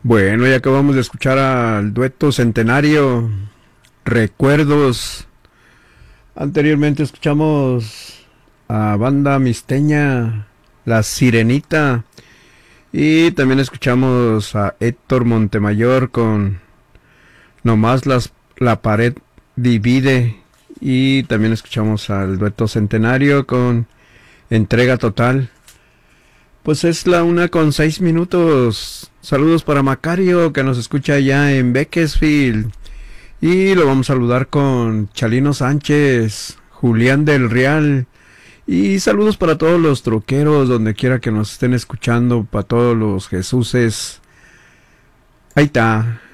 Bueno, ya acabamos de escuchar al dueto Centenario, Recuerdos. Anteriormente escuchamos a Banda Misteña, La Sirenita. Y también escuchamos a Héctor Montemayor con Nomás la pared divide. Y también escuchamos al dueto Centenario con Entrega Total. Pues es la 1:06. Saludos para Macario, que nos escucha allá en Beckesfield. Y lo vamos a saludar con Chalino Sánchez, Julián del Real. Y saludos para todos los troqueros, donde quiera que nos estén escuchando, para todos los Jesuses. Ahí está.